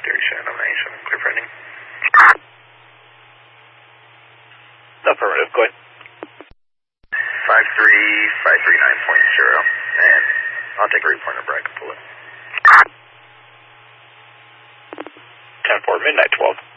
Gary Shadow 97, clear for ending. Affirmative, go ahead. 53539.0, and I'll take a repointer, but I can pull it. 10-4, midnight 12.